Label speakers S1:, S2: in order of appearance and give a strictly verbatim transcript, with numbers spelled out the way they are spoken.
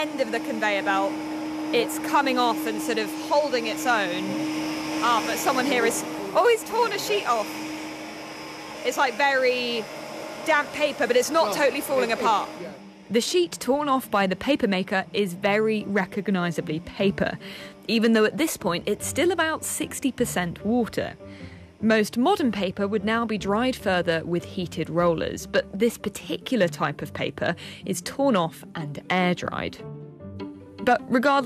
S1: end of the conveyor belt, it's coming off and sort of holding its own. Ah, but someone here is... Oh, he's torn a sheet off. It's like very damp paper, but it's not totally falling apart.
S2: The sheet torn off by the papermaker is very recognisably paper, even though at this point it's still about sixty percent water. Most modern paper would now be dried further with heated rollers, but this particular type of paper is torn off and air-dried. But regardless